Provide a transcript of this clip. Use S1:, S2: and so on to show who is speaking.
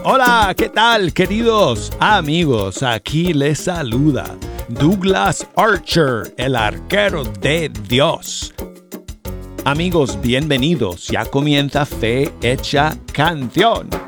S1: Hola, ¿qué tal, queridos amigos? Aquí les saluda Douglas Archer, el arquero de Dios. Amigos, bienvenidos. Ya comienza Fe Hecha Canción.